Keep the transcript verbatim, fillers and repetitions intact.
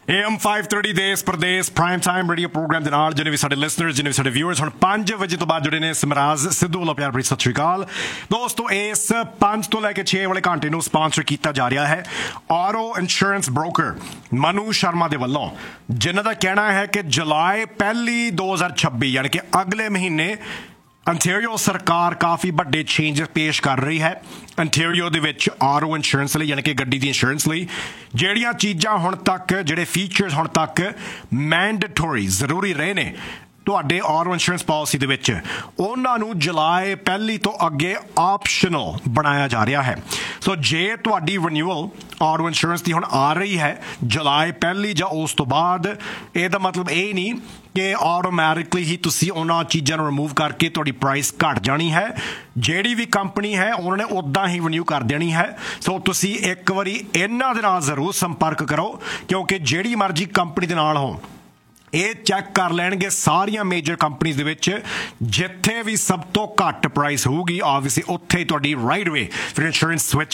A M five thirty ਦੇਸ ਪ੍ਰਦੇਸ prime time radio programme ਦੇ ਨਾਲ ਜਿੰਨੇ ਵੀ ਸਾਡੇ ਲਿਸਨਰਸ ਜਿੰਨੇ ਵੀ ਸਾਡੇ ਵਿਊਅਰਸ ਹੁਣ ਪੰਜ ਵਜੇ ਤੋਂ ਬਾਅਦ ਜੁੜੇ ਨੇ ਸਮਰਾਜ਼ ਸਿੱਧੂ ਵੱਲੋਂ ਪਿਆਰ ਭਰੀ ਸਤਿ ਸ਼੍ਰੀ ਅਕਾਲ ਦੋਸਤੋ। ਇਸ ਪੰਜ ਤੋਂ ਲੈ ਕੇ ਛੇ ਵਾਲੇ ਘੰਟੇ ਨੂੰ ਸਪਾਂਸਰ ਕੀਤਾ ਜਾ ਰਿਹਾ ਹੈ RO insurance broker Manu Sharma ਦੇ ਵੱਲੋਂ, ਜਿਨ੍ਹਾਂ ਦਾ ਕਹਿਣਾ ਹੈ ਕਿ ਜੁਲਾਈ ਪਹਿਲੀ ਦੋ ਹਜ਼ਾਰ ਛੱਬੀ ਯਾਨੀ ਕਿ ਅਗਲੇ ਮਹੀਨੇ ਅੰਟੈਰੀਓ ਸਰਕਾਰ ਕਾਫੀ ਵੱਡੇ ਚੇਂਜਸ ਪੇਸ਼ ਕਰ ਰਹੀ ਹੈ। ਅੰਟੈਰੀਓ ਦੇ ਵਿੱਚ ਆਰਓ ਇੰਸ਼ੋਰੈਂਸ ਲਈ ਯਾਨੀ ਕਿ ਗੱਡੀ ਦੀ ਇੰਸ਼ੋਰੈਂਸ ਲਈ ਜਿਹੜੀਆਂ ਚੀਜ਼ਾਂ ਹੁਣ ਤੱਕ ਜਿਹੜੇ ਫੀਚਰਸ ਹੁਣ ਤੱਕ ਮੈਂਡੇਟਰੀ ਜ਼ਰੂਰੀ ਰਹੇ ਨੇ ਤੁਹਾਡੇ ਆਰਓ ਇੰਸ਼ੋਰੈਂਸ ਪਾਲਿਸੀ ਦੇ ਵਿੱਚ, ਉਹਨਾਂ ਨੂੰ ਜੁਲਾਈ ਪਹਿਲੀ ਤੋਂ ਅੱਗੇ ਆਪਸ਼ਨਲ ਬਣਾਇਆ ਜਾ ਰਿਹਾ ਹੈ। ਸੋ ਜੇ ਤੁਹਾਡੀ ਰਿਨਿਊਅਲ ਆਰਓ ਇੰਸ਼ੋਰੈਂਸ ਦੀ ਹੁਣ ਆ ਰਹੀ ਹੈ ਜੁਲਾਈ ਪਹਿਲੀ ਜਾਂ ਉਸ ਤੋਂ ਬਾਅਦ, ਇਹਦਾ ਮਤਲਬ ਇਹ ਨਹੀਂ ਕਿ ਆਟੋਮੈਟਿਕਲੀ ਹੀ ਤੁਸੀਂ ਉਹਨਾਂ ਚੀਜ਼ਾਂ ਨੂੰ ਰਿਮੂਵ ਕਰਕੇ ਤੁਹਾਡੀ ਪ੍ਰਾਈਸ ਘੱਟ ਜਾਣੀ ਹੈ। ਜਿਹੜੀ ਵੀ ਕੰਪਨੀ ਹੈ ਉਹਨਾਂ ਨੇ ਉੱਦਾਂ ਹੀ ਰਿਨਿਊ ਕਰ ਦੇਣੀ ਹੈ। ਸੋ ਤੁਸੀਂ ਇੱਕ ਵਾਰੀ ਇਹਨਾਂ ਦੇ ਨਾਲ ਜ਼ਰੂਰ ਸੰਪਰਕ ਕਰੋ, ਕਿਉਂਕਿ ਜਿਹੜੀ ਮਰਜ਼ੀ ਕੰਪਨੀ ਦੇ ਨਾਲ ਹੋ ਇਹ ਚੈੱਕ ਕਰ ਲੈਣਗੇ ਸਾਰੀਆਂ ਮੇਜਰ ਕੰਪਨੀਜ਼ ਦੇ ਵਿੱਚ, ਜਿੱਥੇ ਵੀ ਸਭ ਤੋਂ ਘੱਟ ਪ੍ਰਾਈਸ ਹੋਊਗੀ ਆਬਵੀਅਸਲੀ ਉੱਥੇ ਹੀ ਤੁਹਾਡੀ ਰਾਈਟ ਵੇ ਫਿਰ ਇੰਸ਼ੋਰੈਂਸ ਸਵਿਚ